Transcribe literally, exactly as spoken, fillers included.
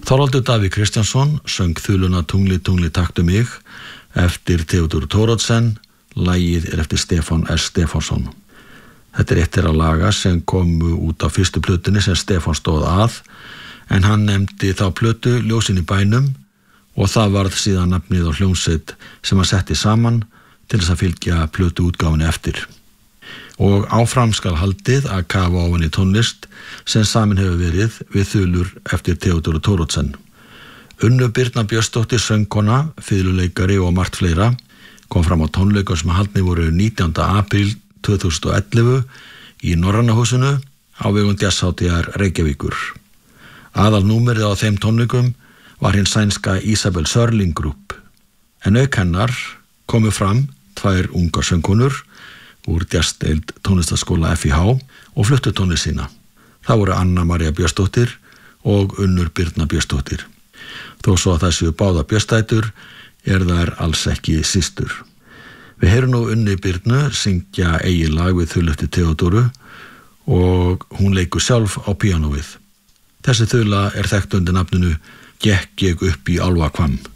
Þorvaldur Davíð Kristjánsson söng þuluna Tungli, tungli, taktu mig eftir Theodór Thoroddsen, lagið er eftir Stefán S. Stefánsson. Þetta er eitt þeirra laga sem komu út á fyrstu plötunni sem Stefán stóð að, en hann nefndi þá plötu Ljósin í bænum og það varð síðan nafnið á hljómsveit sem hann setti saman til þess að fylgja plötu útgáfunni eftir. Og áfram skal haldið að kafa ofan í tónlist sem samin hefur verið við þulur eftir Theodór Thoroddsen. Unnur Birna Björnsdóttir söngkona, fiðluleikari og margt fleira kom fram á tónleikum sem haldnir voru nítjánda apríl tvö þúsund og ellefu í Norræna húsinu á vegum Jazzhátíðar Reykjavíkur. Aðalnúmerið á þeim tónleikum var hinn sænska Isabel Sörling Group, en auk hennar komu fram tvær ungar söngkonur úr jazzdeild tónlistarskóla F I H og fluttu tónlist sína. Það voru Anna María Björnsdóttir og Unnur Birna Björnsdóttir. Þó svo að þessu báða Björnsdætur er þær alls ekki systur. Við heyrum nú Unni Birnu syngja eigið lag við þul eftir Theodóru og hún leikur sjálf á píanóið. Þessi þula er þekkt undir nafninu Gekk ég upp í Álfahvamm.